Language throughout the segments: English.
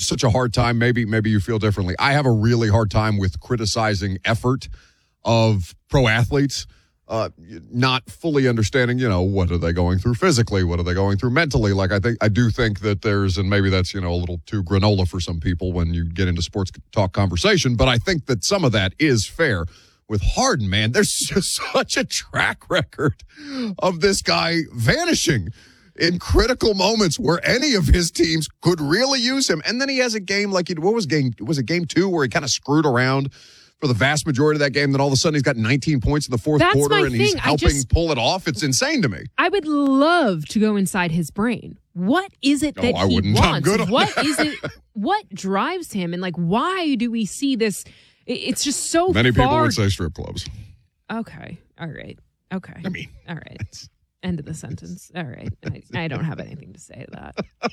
such a hard time. Maybe you feel differently. I have a really hard time with criticizing effort of pro athletes, not fully understanding, what are they going through physically? What are they going through mentally? Like, I do think that and maybe that's, a little too granola for some people when you get into sports talk conversation, but I think that some of that is fair. With Harden, man, there's just such a track record of this guy vanishing in critical moments where any of his teams could really use him. And then he has a game like, was it game 2 where he kind of screwed around for the vast majority of that game? Then all of a sudden he's got 19 points in the fourth quarter and he's helping pull it off. It's insane to me. I would love to go inside his brain. What is it that he wants? What is it? What drives him? And why do we see this? It's just so Many people would say strip clubs. Okay. All right. Okay. I mean. All right. End of the sentence. All right. I don't have anything to say to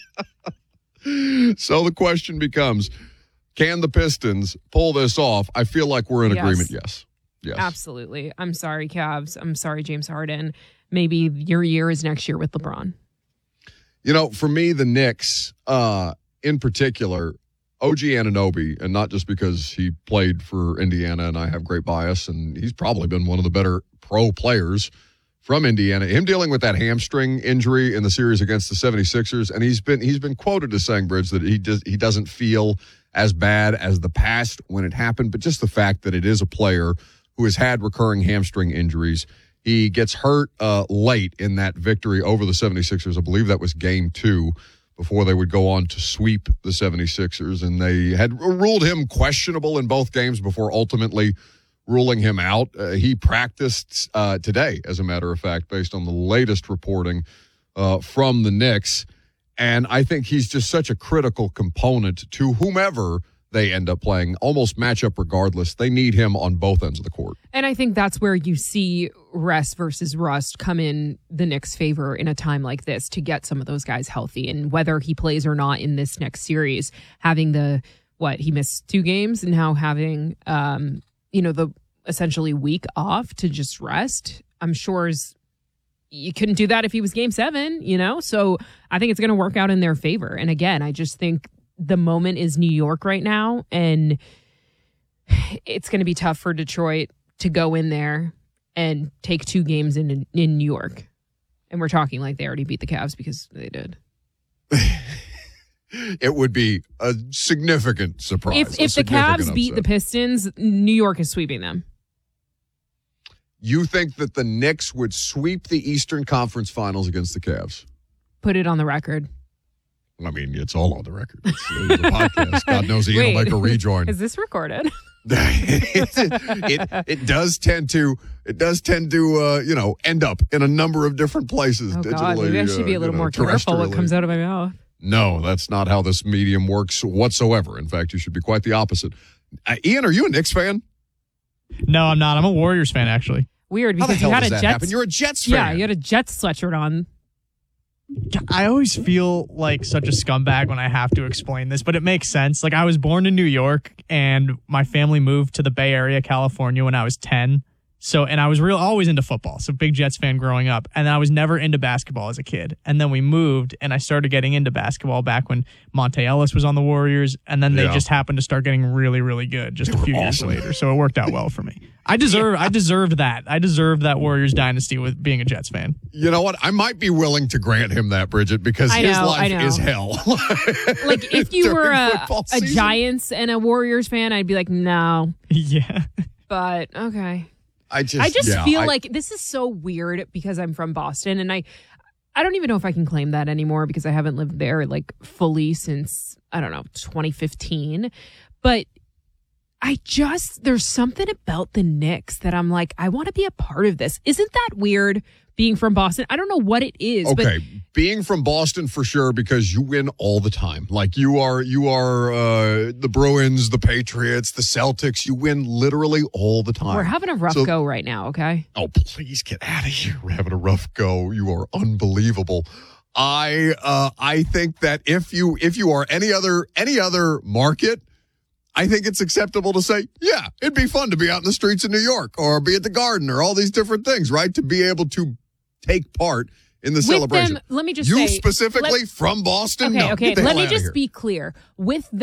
that. So the question becomes, can the Pistons pull this off? I feel like we're in agreement. Yes. Absolutely. I'm sorry, Cavs. I'm sorry, James Harden. Maybe your year is next year with LeBron. For me, the Knicks, in particular, OG Anunoby, and not just because he played for Indiana and I have great bias, and he's probably been one of the better pro players from Indiana. Him dealing with that hamstring injury in the series against the 76ers, and he's been quoted as saying, Bridge, that he doesn't feel as bad as the past when it happened, but just the fact that it is a player who has had recurring hamstring injuries. He gets hurt late in that victory over the 76ers. I believe that was game 2. Before they would go on to sweep the 76ers. And they had ruled him questionable in both games before ultimately ruling him out. He practiced today, as a matter of fact, based on the latest reporting from the Knicks. And I think he's just such a critical component to whomever they end up playing, almost matchup regardless. They need him on both ends of the court. And I think that's where you see rest versus rust come in the Knicks' favor in a time like this to get some of those guys healthy. And whether he plays or not in this next series, having he missed 2 games and now having, the essentially week off to just rest, I'm sure you couldn't do that if he was game 7, So I think it's going to work out in their favor. And again, I just think the moment is New York right now, and it's going to be tough for Detroit to go in there and take 2 games in New York. And we're talking like they already beat the Cavs because they did. It would be a significant surprise. If the Cavs beat the Pistons, New York is sweeping them. You think that the Knicks would sweep the Eastern Conference Finals against the Cavs? Put it on the record. I mean, it's all on the record. It's the podcast. God knows Ian will make a rejoin. Is this recorded? It does tend to end up in a number of different places. Oh, digitally, God, maybe I should be a little more careful what comes out of my mouth. No, that's not how this medium works whatsoever. In fact, you should be quite the opposite. Ian, are you a Knicks fan? No, I'm not. I'm a Warriors fan, actually. Weird, because you had a Jets. Happen? You're a Jets fan. Yeah, you had a Jets sweatshirt on. I always feel like such a scumbag when I have to explain this, but it makes sense. I was born in New York, and my family moved to the Bay Area, California when I was 10. And I was always into football, so big Jets fan growing up. And I was never into basketball as a kid. And then we moved, and I started getting into basketball back when Monte Ellis was on the Warriors, and then they just happened to start getting really, really good just a few years later. So it worked out well for me. I deserved that. I deserved that Warriors dynasty with being a Jets fan. You know what? I might be willing to grant him that, Bridget, because his life is hell. If you were a Giants and a Warriors fan, I'd be like, no. Yeah. But, okay. I just feel like this is so weird because I'm from Boston, and I don't even know if I can claim that anymore because I haven't lived there fully since, 2015. But there's something about the Knicks that I'm like, I want to be a part of this. Isn't that weird being from Boston? I don't know what it is. Okay, being from Boston for sure, because you win all the time. You are the Bruins, the Patriots, the Celtics. You win literally all the time. We're having a rough go right now, okay? Oh, please get out of here. We're having a rough go. You are unbelievable. I think that if you are any other market, I think it's acceptable to say, yeah, it'd be fun to be out in the streets of New York or be at the Garden or all these different things, right? To be able to take part in the celebration. Let me just say, specifically from Boston? Okay, let me just be clear. With